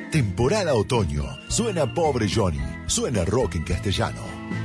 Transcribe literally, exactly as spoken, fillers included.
Temporada otoño. Suena Pobre Johnny. Suena rock en castellano.